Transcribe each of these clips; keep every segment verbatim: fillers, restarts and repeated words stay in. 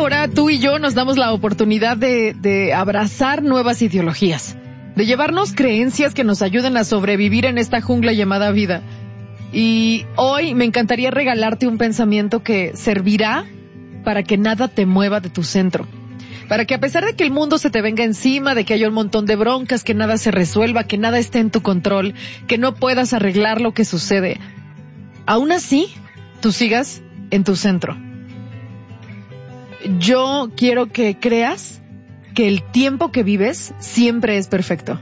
ahora tú y yo nos damos la oportunidad de, de abrazar nuevas ideologías, de llevarnos creencias que nos ayuden a sobrevivir en esta jungla llamada vida. Y hoy me encantaría regalarte un pensamiento que servirá para que nada te mueva de tu centro. Para que a pesar de que el mundo se te venga encima, de que haya un montón de broncas, que nada se resuelva, que nada esté en tu control, que no puedas arreglar lo que sucede, aún así, tú sigas en tu centro. Yo quiero que creas que el tiempo que vives siempre es perfecto.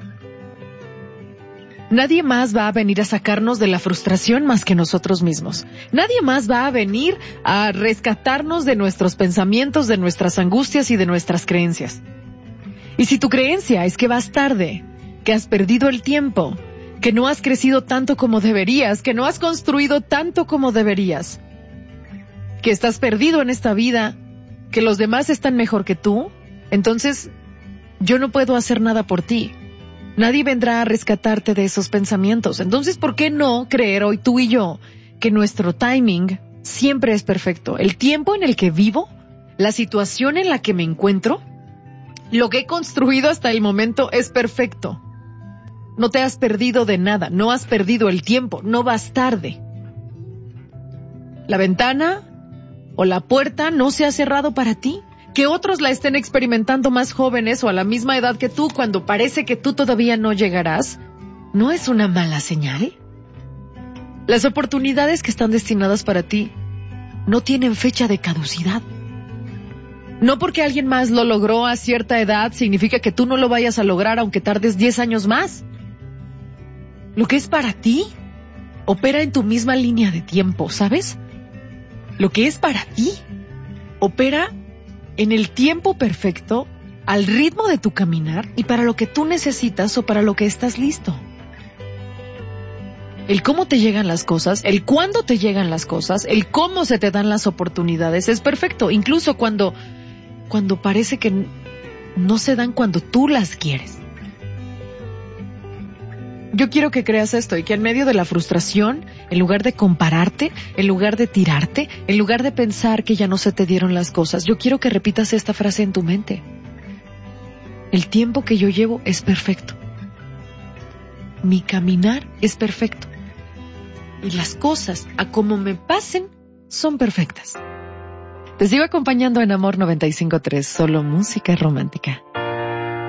Nadie más va a venir a sacarnos de la frustración más que nosotros mismos. Nadie más va a venir a rescatarnos de nuestros pensamientos, de nuestras angustias y de nuestras creencias. Y si tu creencia es que vas tarde, que has perdido el tiempo, que no has crecido tanto como deberías, que no has construido tanto como deberías, que estás perdido en esta vida, que los demás están mejor que tú, entonces yo no puedo hacer nada por ti. Nadie vendrá a rescatarte de esos pensamientos. Entonces, ¿por qué no creer hoy tú y yo que nuestro timing siempre es perfecto? El tiempo en el que vivo, la situación en la que me encuentro, lo que he construido hasta el momento es perfecto. No te has perdido de nada, no has perdido el tiempo, no vas tarde. La ventana o la puerta no se ha cerrado para ti. Que otros la estén experimentando más jóvenes o a la misma edad que tú cuando parece que tú todavía no llegarás, ¿no es una mala señal? Las oportunidades que están destinadas para ti no tienen fecha de caducidad. No porque alguien más lo logró a cierta edad significa que tú no lo vayas a lograr aunque tardes diez años más. Lo que es para ti opera en tu misma línea de tiempo, ¿sabes? Lo que es para ti opera en el tiempo perfecto, al ritmo de tu caminar y para lo que tú necesitas o para lo que estás listo. El cómo te llegan las cosas, el cuándo te llegan las cosas, el cómo se te dan las oportunidades es perfecto, incluso cuando, cuando parece que no se dan cuando tú las quieres. Yo quiero que creas esto y que en medio de la frustración, en lugar de compararte, en lugar de tirarte, en lugar de pensar que ya no se te dieron las cosas, yo quiero que repitas esta frase en tu mente. El tiempo que yo llevo es perfecto. Mi caminar es perfecto. Y las cosas, a como me pasen, son perfectas. Te sigo acompañando en Amor noventa y cinco punto tres, solo música romántica.